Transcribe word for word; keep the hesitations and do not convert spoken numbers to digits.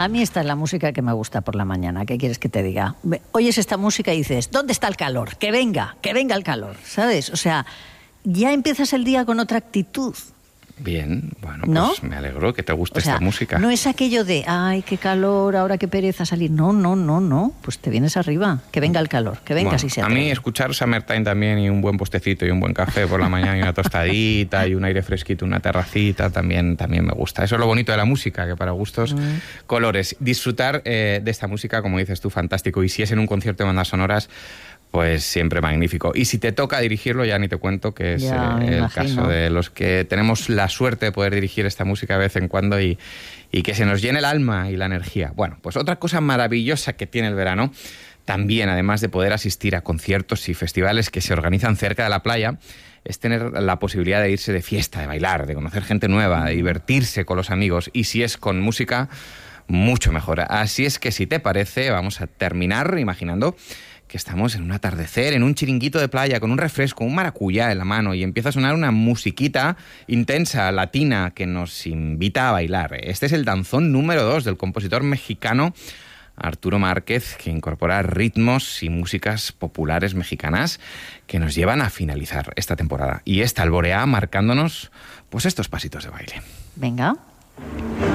A mí esta es la música que me gusta por la mañana. ¿Qué quieres que te diga? Oyes esta música y dices, ¿dónde está el calor? Que venga, que venga el calor, ¿sabes? O sea, ya empiezas el día con otra actitud. Bien, bueno, ¿no? Pues me alegro que te guste o sea, esta música. No es aquello de, ay, qué calor, ahora qué pereza salir. No, no, no, no. Pues te vienes arriba. Que venga el calor, que venga bueno, si se a atreve. mí escuchar Summertime también y un buen postecito y un buen café por la mañana y una tostadita y un aire fresquito, una terracita, también, también me gusta. Eso es lo bonito de la música, que para gustos, mm. colores. Disfrutar eh, de esta música, como dices tú, fantástico. Y si es en un concierto de bandas sonoras, pues siempre magnífico. Y si te toca dirigirlo, ya ni te cuento, que es ya, eh, el imagino. caso de los que tenemos la suerte de poder dirigir esta música de vez en cuando y, y que se nos llene el alma y la energía. Bueno, pues otra cosa maravillosa que tiene el verano, también además de poder asistir a conciertos y festivales que se organizan cerca de la playa, es tener la posibilidad de irse de fiesta, de bailar, de conocer gente nueva, de divertirse con los amigos. Y si es con música, mucho mejor. Así es que si te parece, vamos a terminar imaginando que estamos en un atardecer, en un chiringuito de playa, con un refresco, un maracuyá en la mano, y empieza a sonar una musiquita intensa, latina, que nos invita a bailar. Este es el danzón número dos del compositor mexicano Arturo Márquez, que incorpora ritmos y músicas populares mexicanas que nos llevan a finalizar esta temporada. Y esta alborea marcándonos pues estos pasitos de baile. Venga.